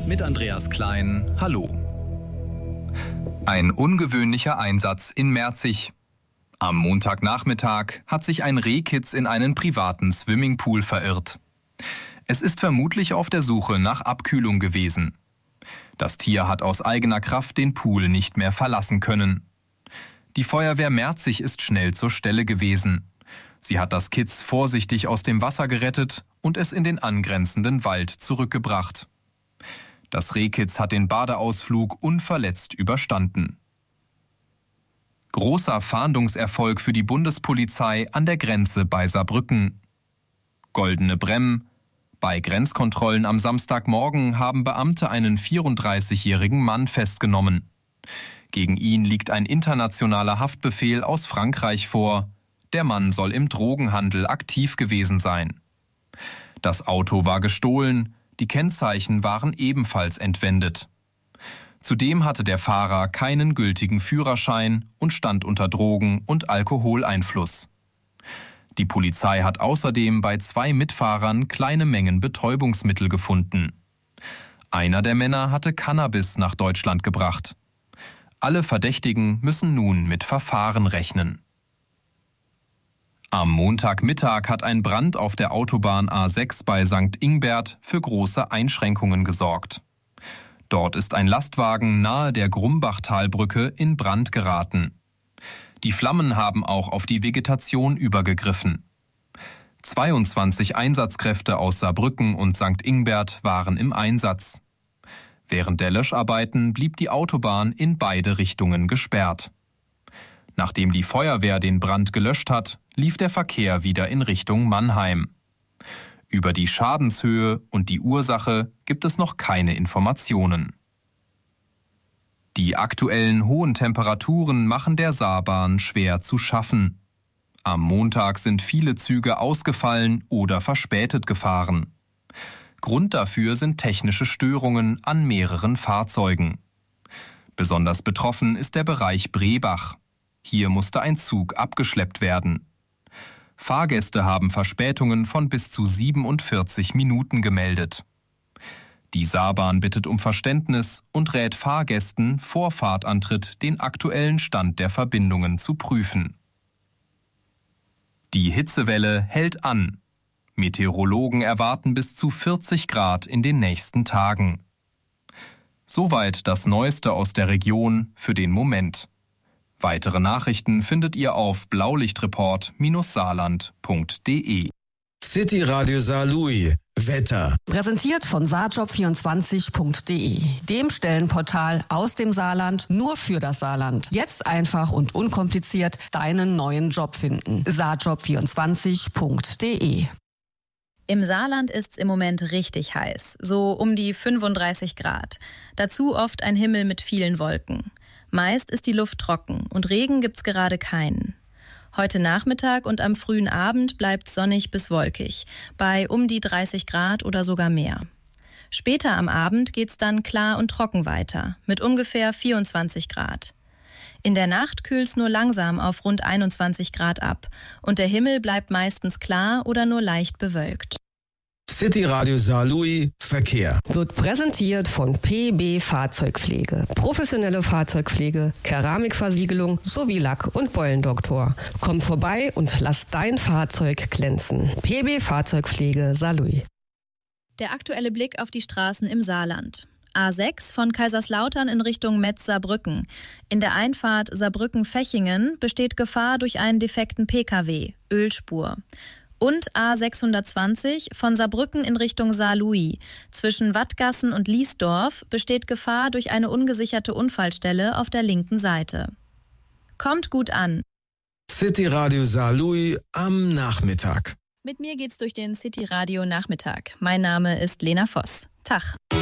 mit Andreas Klein. Hallo. Ein ungewöhnlicher Einsatz in Merzig. Am Montagnachmittag hat sich ein Rehkitz in einen privaten Swimmingpool verirrt. Es ist vermutlich auf der Suche nach Abkühlung gewesen. Das Tier hat aus eigener Kraft den Pool nicht mehr verlassen können. Die Feuerwehr Merzig ist schnell zur Stelle gewesen. Sie hat das Kitz vorsichtig aus dem Wasser gerettet und es in den angrenzenden Wald zurückgebracht. Das Rehkitz hat den Badeausflug unverletzt überstanden. Großer Fahndungserfolg für die Bundespolizei an der Grenze bei Saarbrücken. Goldene Bremm. Bei Grenzkontrollen am Samstagmorgen haben Beamte einen 34-jährigen Mann festgenommen. Gegen ihn liegt ein internationaler Haftbefehl aus Frankreich vor. Der Mann soll im Drogenhandel aktiv gewesen sein. Das Auto war gestohlen, die Kennzeichen waren ebenfalls entwendet. Zudem hatte der Fahrer keinen gültigen Führerschein und stand unter Drogen- und Alkoholeinfluss. Die Polizei hat außerdem bei 2 Mitfahrern kleine Mengen Betäubungsmittel gefunden. Einer der Männer hatte Cannabis nach Deutschland gebracht. Alle Verdächtigen müssen nun mit Verfahren rechnen. Am Montagmittag hat ein Brand auf der Autobahn A6 bei St. Ingbert für große Einschränkungen gesorgt. Dort ist ein Lastwagen nahe der Grumbachtalbrücke in Brand geraten. Die Flammen haben auch auf die Vegetation übergegriffen. 22 Einsatzkräfte aus Saarbrücken und St. Ingbert waren im Einsatz. Während der Löscharbeiten blieb die Autobahn in beide Richtungen gesperrt. Nachdem die Feuerwehr den Brand gelöscht hat, lief der Verkehr wieder in Richtung Mannheim. Über die Schadenshöhe und die Ursache gibt es noch keine Informationen. Die aktuellen hohen Temperaturen machen der Saarbahn schwer zu schaffen. Am Montag sind viele Züge ausgefallen oder verspätet gefahren. Grund dafür sind technische Störungen an mehreren Fahrzeugen. Besonders betroffen ist der Bereich Brebach. Hier musste ein Zug abgeschleppt werden. Fahrgäste haben Verspätungen von bis zu 47 Minuten gemeldet. Die Saarbahn bittet um Verständnis und rät Fahrgästen vor Fahrtantritt den aktuellen Stand der Verbindungen zu prüfen. Die Hitzewelle hält an. Meteorologen erwarten bis zu 40 Grad in den nächsten Tagen. Soweit das Neueste aus der Region für den Moment. Weitere Nachrichten findet ihr auf blaulichtreport-saarland.de. City Radio Saarlouis. Wetter. Präsentiert von saarjob24.de, dem Stellenportal aus dem Saarland nur für das Saarland. Jetzt einfach und unkompliziert deinen neuen Job finden. saarjob24.de. Im Saarland ist's im Moment richtig heiß, so um die 35 Grad. Dazu oft ein Himmel mit vielen Wolken. Meist ist die Luft trocken und Regen gibt's gerade keinen. Heute Nachmittag und am frühen Abend bleibt's sonnig bis wolkig, bei um die 30 Grad oder sogar mehr. Später am Abend geht's dann klar und trocken weiter, mit ungefähr 24 Grad. In der Nacht kühlt's nur langsam auf rund 21 Grad ab und der Himmel bleibt meistens klar oder nur leicht bewölkt. City Radio Saarlouis Verkehr. Wird präsentiert von PB Fahrzeugpflege. Professionelle Fahrzeugpflege, Keramikversiegelung sowie Lack- und Beulendoktor. Komm vorbei und lass dein Fahrzeug glänzen. PB Fahrzeugpflege Saarlouis. Der aktuelle Blick auf die Straßen im Saarland. A6 von Kaiserslautern in Richtung Metz-Saarbrücken. In der Einfahrt Saarbrücken-Fechingen besteht Gefahr durch einen defekten Pkw, Ölspur. Und A620 von Saarbrücken in Richtung Saarlouis. Zwischen Wattgassen und Liesdorf besteht Gefahr durch eine ungesicherte Unfallstelle auf der linken Seite. Kommt gut an. City Radio Saarlouis am Nachmittag. Mit mir geht's durch den City Radio Nachmittag. Mein Name ist Lena Voss. Tag.